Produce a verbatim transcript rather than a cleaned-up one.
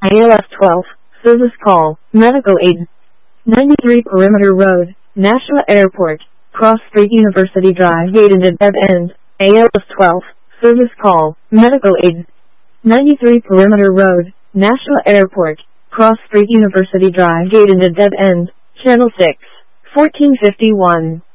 I L S twelve, service call, medical aid. ninety-three Perimeter Road, Nashua Airport, Cross Street University Drive, gated at dead end. A L S twelve, service call, medical aid. ninety-three Perimeter Road, Nashua Airport, Cross Street University Drive, gated at dead end. Channel six, fourteen fifty-one.